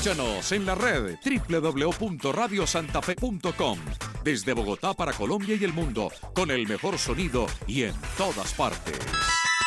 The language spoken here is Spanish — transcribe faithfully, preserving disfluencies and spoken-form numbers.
Escúchanos en la red doble u doble u doble u punto radio santa fe punto com. Desde Bogotá para Colombia y el mundo, con el mejor sonido y en todas partes.